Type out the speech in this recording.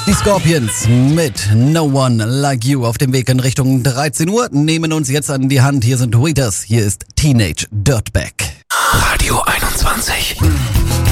Die Scorpions mit No One Like You auf dem Weg in Richtung 13 Uhr nehmen uns jetzt an die Hand. Hier sind Waiters, hier ist Teenage Dirtbag. Radio 21.